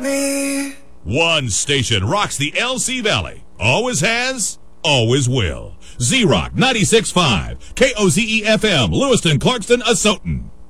Me. One station rocks the LC Valley. Always has, always will. Z-Rock 96.5, KOZE-FM, Lewiston, Clarkston, Asotin.